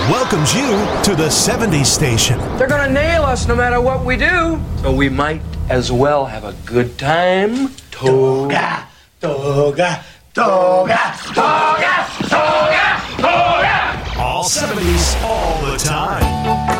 welcomes you to the 70s station. They're gonna nail us no matter what we do. So we might as well have a good time. Toga, toga, toga, toga.